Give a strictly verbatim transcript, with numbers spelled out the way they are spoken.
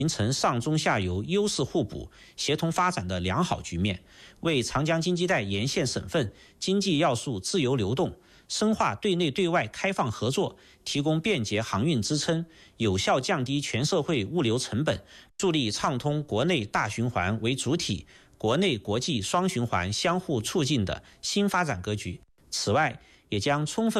形成上中下游优势互补、协同发展的良好局面，为长江经济带沿线省份经济要素自由流动、深化对内对外开放合作提供便捷航运支撑，有效降低全社会物流成本，助力畅通国内大循环为主体、国内国际双循环相互促进的新发展格局。此外，也将充分